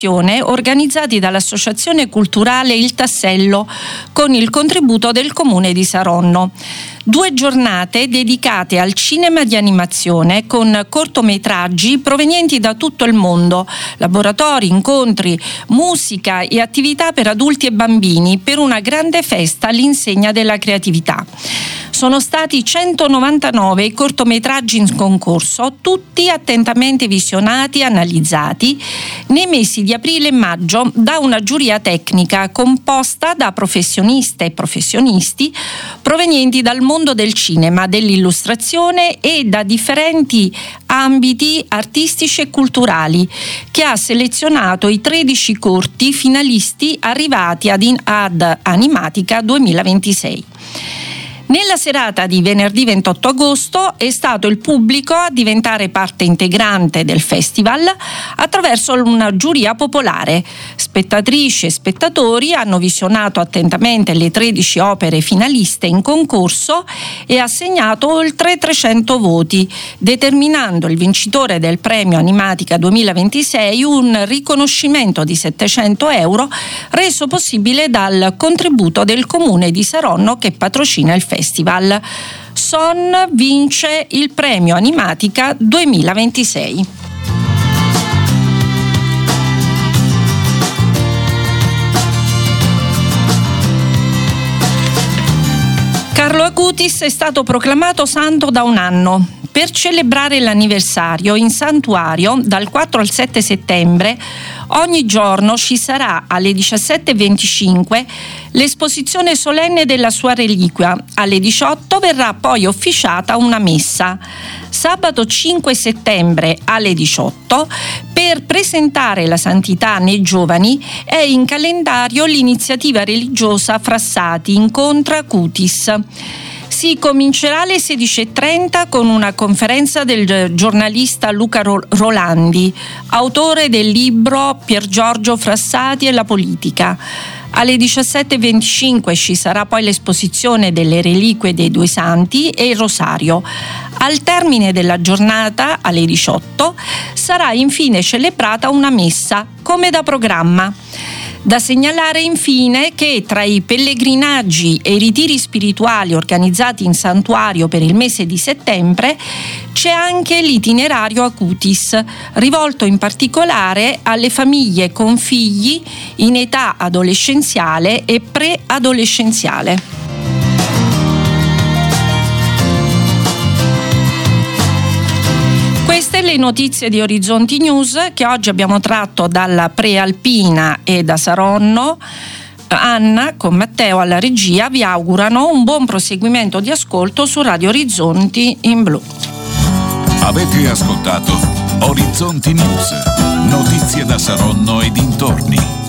organizzati dall'Associazione Culturale Il Tassello con il contributo del Comune di Saronno. 2 giornate dedicate al cinema di animazione con cortometraggi provenienti da tutto il mondo, laboratori, incontri, musica e attività per adulti e bambini per una grande festa all'insegna della creatività. Sono stati 199 i cortometraggi in concorso, tutti attentamente visionati e analizzati nei mesi di aprile e maggio da una giuria tecnica composta da professioniste e professionisti provenienti dal mondo del cinema, dell'illustrazione e da differenti ambiti artistici e culturali, che ha selezionato i 13 corti finalisti arrivati ad Animatica 2026. Nella serata di venerdì 28 agosto è stato il pubblico a diventare parte integrante del festival attraverso una giuria popolare. Spettatrici e spettatori hanno visionato attentamente le 13 opere finaliste in concorso e assegnato oltre 300 voti, determinando il vincitore del premio Animatica 2026 un riconoscimento di 700 euro reso possibile dal contributo del Comune di Saronno che patrocina il festival. Son vince il premio Animatica 2026. Carlo Acutis è stato proclamato santo da un anno. Per celebrare l'anniversario in santuario dal 4 al 7 settembre ogni giorno ci sarà alle 17:25 l'esposizione solenne della sua reliquia. Alle 18 verrà poi officiata una messa. Sabato 5 settembre alle 18 per presentare la santità nei giovani è in calendario l'iniziativa religiosa Frassati incontra Acutis. Si comincerà alle 16:30 con una conferenza del giornalista Luca Rolandi, autore del libro Pier Giorgio Frassati e la politica. Alle 17:25 ci sarà poi l'esposizione delle reliquie dei 2 santi e il rosario. Al termine della giornata, alle 18, sarà infine celebrata una messa, come da programma. Da segnalare infine che tra i pellegrinaggi e i ritiri spirituali organizzati in santuario per il mese di settembre c'è anche l'itinerario Acutis, rivolto in particolare alle famiglie con figli in età adolescenziale e preadolescenziale. Queste le notizie di Orizzonti News che oggi abbiamo tratto dalla Prealpina e da Saronno. Anna con Matteo alla regia vi augurano un buon proseguimento di ascolto su Radio Orizzonti in blu. Avete ascoltato Orizzonti News, notizie da Saronno e dintorni.